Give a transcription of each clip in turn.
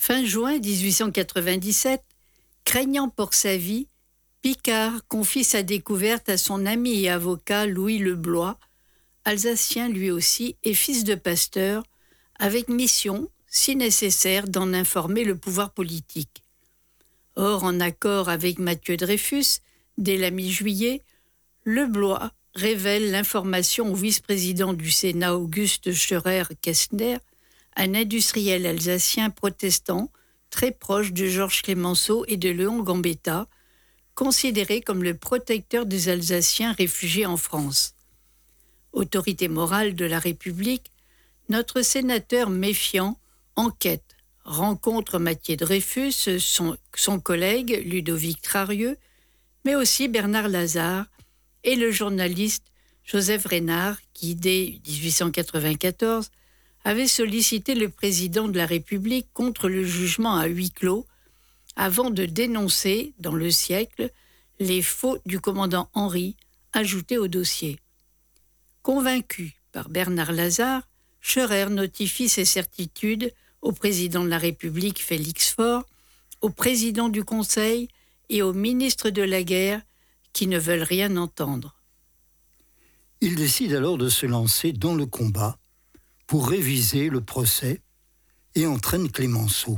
Fin juin 1897, craignant pour sa vie, Picard confie sa découverte à son ami et avocat Louis Le Blois, alsacien lui aussi et fils de pasteur, avec mission, si nécessaire, d'en informer le pouvoir politique. Or, en accord avec Mathieu Dreyfus, dès la mi-juillet, Le Blois révèle l'information au vice-président du Sénat Auguste Scheurer-Kestner, un industriel alsacien protestant très proche de Georges Clemenceau et de Léon Gambetta, considéré comme le protecteur des Alsaciens réfugiés en France. Autorité morale de la République, notre sénateur méfiant enquête, rencontre Mathieu Dreyfus, son collègue Ludovic Trarieux, mais aussi Bernard Lazare et le journaliste Joseph Reynard qui, dès 1894, avait sollicité le président de la République contre le jugement à huis clos avant de dénoncer, dans Le Siècle, les faux du commandant Henry ajoutés au dossier. Convaincu par Bernard Lazare, Scheurer notifie ses certitudes au président de la République Félix Faure, au président du Conseil et au ministre de la Guerre qui ne veulent rien entendre. Il décide alors de se lancer dans le combat pour réviser le procès et entraîne Clemenceau.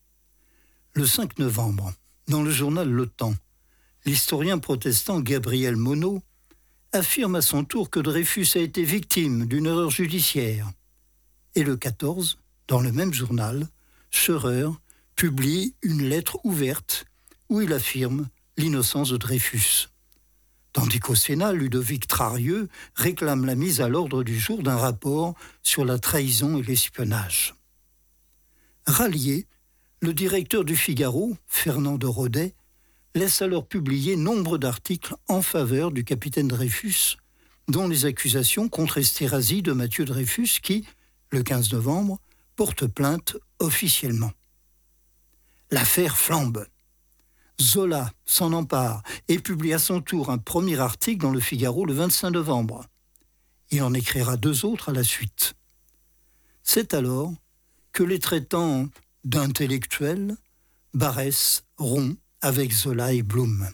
Le 5 novembre, dans le journal Le Temps, l'historien protestant Gabriel Monod affirme à son tour que Dreyfus a été victime d'une erreur judiciaire. Et le 14, dans le même journal, Scheurer publie une lettre ouverte où il affirme l'innocence de Dreyfus. Tandis qu'au Sénat, Ludovic Trarieux réclame la mise à l'ordre du jour d'un rapport sur la trahison et l'espionnage. Rallié, le directeur du Figaro, Fernand de Rodet, laisse alors publier nombre d'articles en faveur du capitaine Dreyfus, dont les accusations contre Esterhazy de Mathieu Dreyfus qui, le 15 novembre, porte plainte officiellement. L'affaire flambe. Zola s'en empare et publie à son tour un premier article dans le Figaro le 25 novembre. Il en écrira 2 autres à la suite. C'est alors que les traitant d'intellectuels Barrès rompt avec Zola et Blum.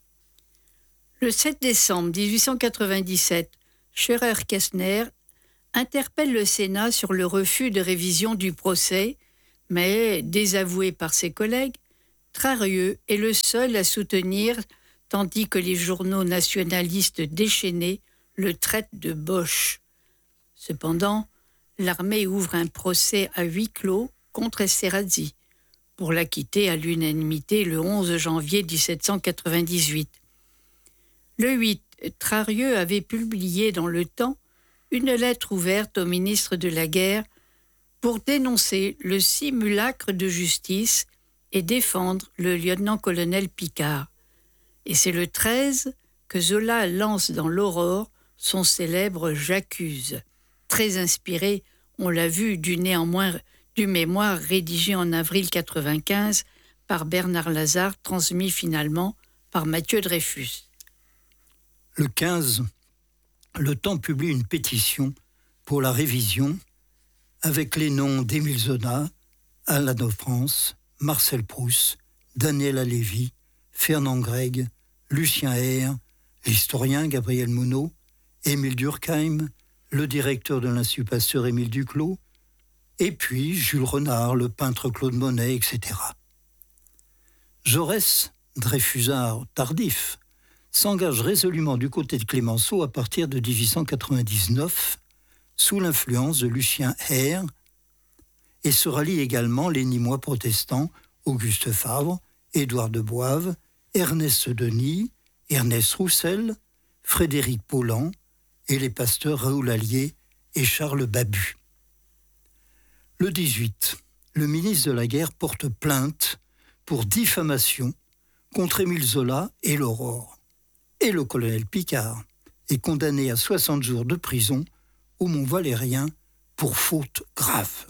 Le 7 décembre 1897, Scheurer-Kestner interpelle le Sénat sur le refus de révision du procès, mais désavoué par ses collègues, Trarieux est le seul à soutenir, tandis que les journaux nationalistes déchaînés le traitent de Boche. Cependant, l'armée ouvre un procès à huis clos contre Esterhazy, pour l'acquitter à l'unanimité le 11 janvier 1798. Le 8, Trarieux avait publié dans Le Temps une lettre ouverte au ministre de la Guerre pour dénoncer le simulacre de justice et défendre le lieutenant-colonel Picard. Et c'est le 13 que Zola lance dans l'Aurore son célèbre « J'accuse », très inspiré, on l'a vu, du mémoire rédigé en avril 1995 par Bernard Lazare, transmis finalement par Mathieu Dreyfus. Le 15, Le Temps publie une pétition pour la révision avec les noms d'Émile Zola, Alain de France, Marcel Proust, Daniel Halévy, Fernand Gregg, Lucien Hère, l'historien Gabriel Monod, Émile Durkheim, le directeur de l'Institut Pasteur Émile Duclos, et puis Jules Renard, le peintre Claude Monet, etc. Jaurès, Dreyfusard tardif, s'engage résolument du côté de Clemenceau à partir de 1899, sous l'influence de Lucien Hère, et se rallient également les Nîmois protestants Auguste Favre, Édouard de Boive, Ernest Denis, Ernest Roussel, Frédéric Paulan et les pasteurs Raoul Allier et Charles Babu. Le 18, le ministre de la Guerre porte plainte pour diffamation contre Émile Zola et l'Aurore. Et le colonel Picard est condamné à 60 jours de prison au Mont-Valérien pour faute grave.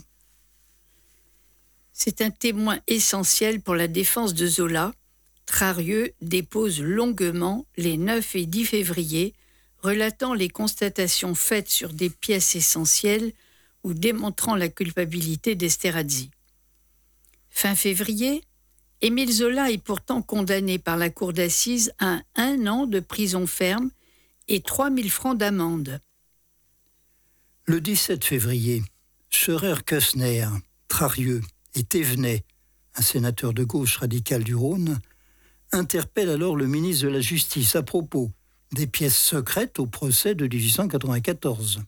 C'est un témoin essentiel pour la défense de Zola. Trarieux dépose longuement les 9 et 10 février, relatant les constatations faites sur des pièces essentielles ou démontrant la culpabilité d'Esterhazy. Fin février, Émile Zola est pourtant condamné par la cour d'assises à 1 an de prison ferme et 3 000 francs d'amende. Le 17 février, Scherer-Kussner, Trarieux et Thévenet, un sénateur de gauche radical du Rhône, interpelle alors le ministre de la Justice à propos des pièces secrètes au procès de 1894.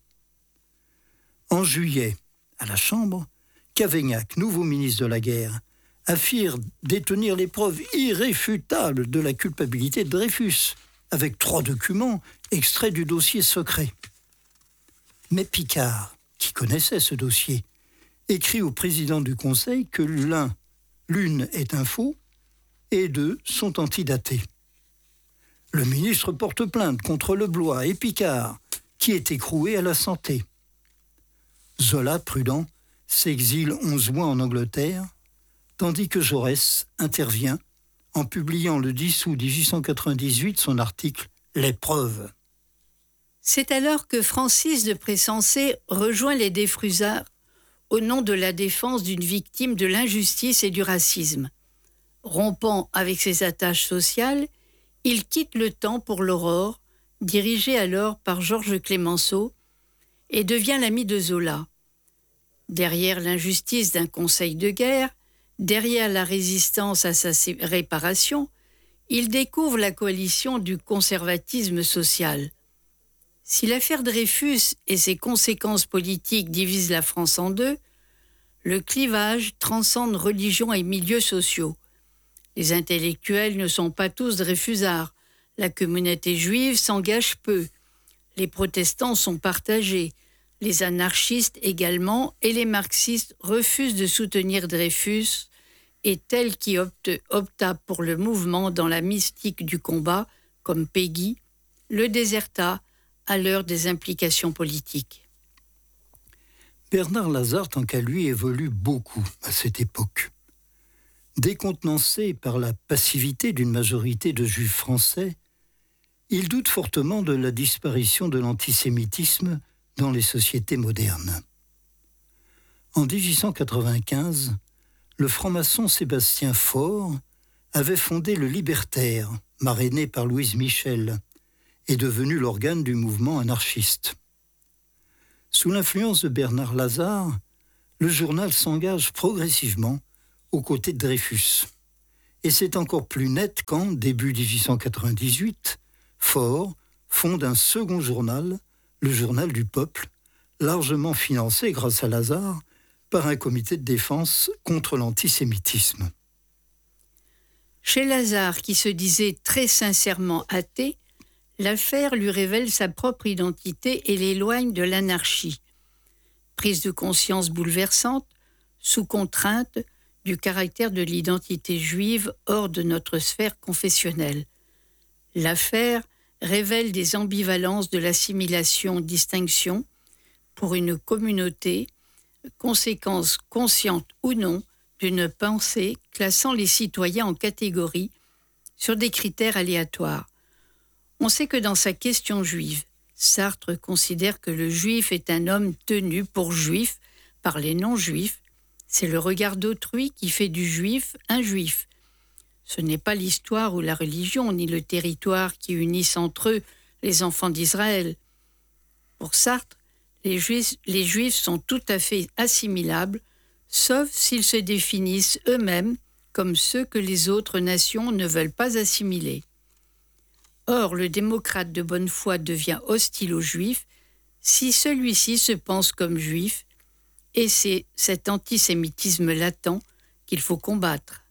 En juillet, à la Chambre, Cavaignac, nouveau ministre de la Guerre, affirme détenir les preuves irréfutables de la culpabilité de Dreyfus, avec 3 documents extraits du dossier secret. Mais Picard, qui connaissait ce dossier, écrit au président du Conseil que l'une est un faux et 2 sont antidatés. Le ministre porte plainte contre Leblois et Picard, qui est écroué à la santé. Zola, prudent, s'exile 11 mois en Angleterre, tandis que Jaurès intervient en publiant le 10 août 1898 son article « Les preuves ». C'est alors que Francis de Pressensé rejoint les Desfrusards au nom de la défense d'une victime de l'injustice et du racisme. Rompant avec ses attaches sociales, il quitte le Temps pour l'Aurore, dirigé alors par Georges Clemenceau, et devient l'ami de Zola. Derrière l'injustice d'un conseil de guerre, derrière la résistance à sa réparation, il découvre la coalition du conservatisme social. Si l'affaire Dreyfus et ses conséquences politiques divisent la France en deux, le clivage transcende religion et milieux sociaux. Les intellectuels ne sont pas tous dreyfusards. La communauté juive s'engage peu. Les protestants sont partagés. Les anarchistes également et les marxistes refusent de soutenir Dreyfus et tel qui opta pour le mouvement dans la mystique du combat, comme Péguy, le déserta à l'heure des implications politiques. Bernard Lazare, tant qu'à lui, évolue beaucoup à cette époque. Décontenancé par la passivité d'une majorité de juifs français, il doute fortement de la disparition de l'antisémitisme dans les sociétés modernes. En 1895, le franc-maçon Sébastien Faure avait fondé le Libertaire, marrainé par Louise Michel, et devenu l'organe du mouvement anarchiste. Sous l'influence de Bernard Lazare, le journal s'engage progressivement aux côtés de Dreyfus. Et c'est encore plus net quand, début 1898, Faure fonde un second journal, le Journal du Peuple, largement financé grâce à Lazare par un comité de défense contre l'antisémitisme. Chez Lazare, qui se disait très sincèrement athée, l'affaire lui révèle sa propre identité et l'éloigne de l'anarchie. Prise de conscience bouleversante, sous contrainte du caractère de l'identité juive hors de notre sphère confessionnelle. L'affaire révèle des ambivalences de l'assimilation-distinction pour une communauté, conséquence consciente ou non d'une pensée classant les citoyens en catégories sur des critères aléatoires. On sait que dans sa question juive, Sartre considère que le juif est un homme tenu pour juif par les non-juifs. C'est le regard d'autrui qui fait du juif un juif. Ce n'est pas l'histoire ou la religion, ni le territoire qui unissent entre eux les enfants d'Israël. Pour Sartre, les juifs sont tout à fait assimilables, sauf s'ils se définissent eux-mêmes comme ceux que les autres nations ne veulent pas assimiler. Or, le démocrate de bonne foi devient hostile aux juifs si celui-ci se pense comme juif, et c'est cet antisémitisme latent qu'il faut combattre.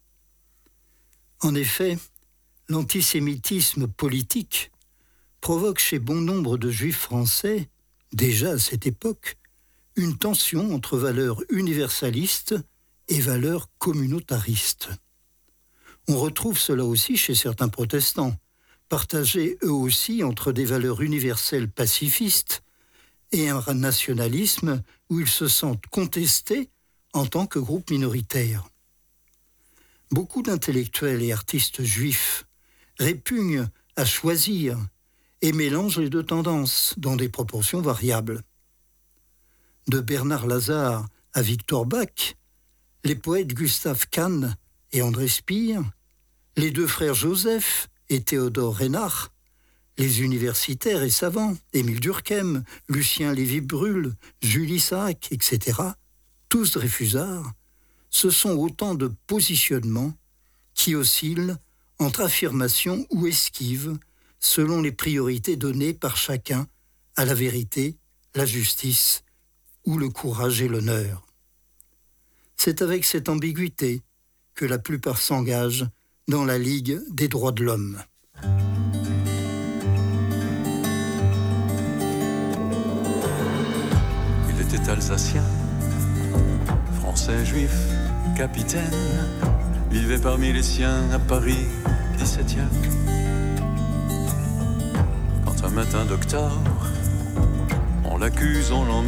En effet, l'antisémitisme politique provoque chez bon nombre de juifs français, déjà à cette époque, une tension entre valeurs universalistes et valeurs communautaristes. On retrouve cela aussi chez certains protestants, partagés eux aussi entre des valeurs universelles pacifistes et un nationalisme où ils se sentent contestés en tant que groupe minoritaire. Beaucoup d'intellectuels et artistes juifs répugnent à choisir et mélangent les deux tendances dans des proportions variables. De Bernard Lazare à Victor Bach, les poètes Gustave Kahn et André Spire, les deux frères Joseph et Théodore Reinhardt, les universitaires et savants, Émile Durkheim, Lucien Lévy-Bruhl, Jules Isaac, etc., tous Dreyfusards, ce sont autant de positionnements qui oscillent entre affirmation ou esquive selon les priorités données par chacun à la vérité, la justice ou le courage et l'honneur. C'est avec cette ambiguïté que la plupart s'engagent dans la Ligue des droits de l'homme. Il était alsacien, français, juif, capitaine, vivait parmi les siens à Paris, 17e. Quand un matin d'octobre, on l'accuse, on l'emmène